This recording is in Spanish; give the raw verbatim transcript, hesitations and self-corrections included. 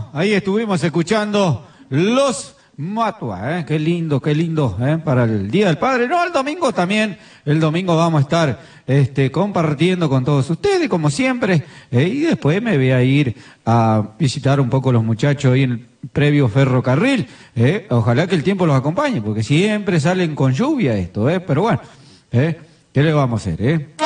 Bueno, ahí estuvimos escuchando los Matua, ¿eh? Qué lindo, qué lindo, ¿eh? Para el Día del Padre. No, el domingo también, el domingo vamos a estar este, compartiendo con todos ustedes, como siempre, ¿eh? Y después me voy a ir a visitar un poco los muchachos ahí en el previo ferrocarril, ¿eh? Ojalá que el tiempo los acompañe, porque siempre salen con lluvia esto, ¿eh? Pero bueno, ¿eh? ¿Qué le vamos a hacer, eh?